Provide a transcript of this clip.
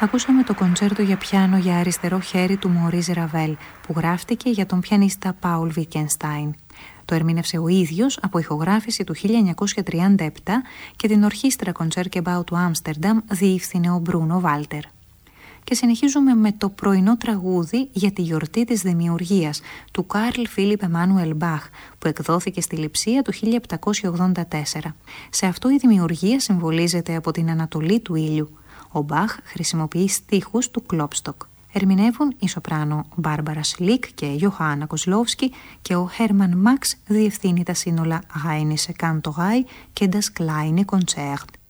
Ακούσαμε το κοντσέρτο για πιάνο για αριστερό χέρι του Μωρίς Ραβέλ, που γράφτηκε για τον πιανίστα Πάουλ Βίκενστάιν. Το ερμήνευσε ο ίδιος από ηχογράφηση του 1937 και την ορχήστρα Concertgebouw του Άμστερνταμ διεύθυνε ο Μπρούνο Βάλτερ. Και συνεχίζουμε με το πρωινό τραγούδι για τη γιορτή της δημιουργίας του Καρλ Φίλιπ Εμμάνουελ Μπαχ, που εκδόθηκε στη Λειψία το 1784. Σε αυτό η δημιουργία συμβολίζεται από την ανατολή του ήλιου. Ο Μπαχ χρησιμοποιεί στίχους του Κλόπστοκ. Ερμηνεύουν η σοπράνο Μπάρμπαρα Σλίκ και Ιωάννα Κοσλόφσκι και ο Χέρμαν Μαξ διευθύνει τα σύνολα Γάινισε Κάντο Γάι και Das Kleine Konzert.